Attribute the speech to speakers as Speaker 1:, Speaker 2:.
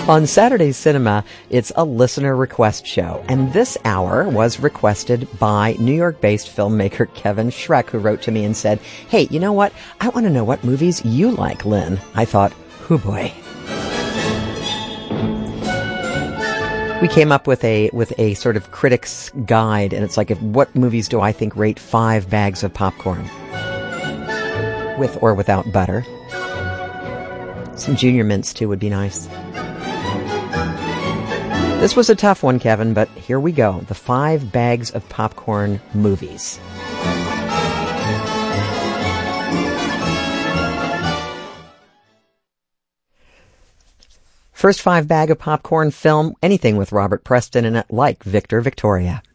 Speaker 1: On Saturday Cinema, it's a listener request show, and this hour was requested by New York-based filmmaker Kevin Schreck, who wrote to me and said, "Hey, you know what? I want to know what movies you like, Lynn." I thought, oh boy. We came up with a sort of critic's guide, and it's like, what movies do I think rate 5 bags of popcorn? With or without butter. Some junior mints, too, would be nice. This was a tough one, Kevin, but here we go. The 5 bags of popcorn movies. First 5 bag of popcorn film, anything with Robert Preston in it, like Victor, Victoria.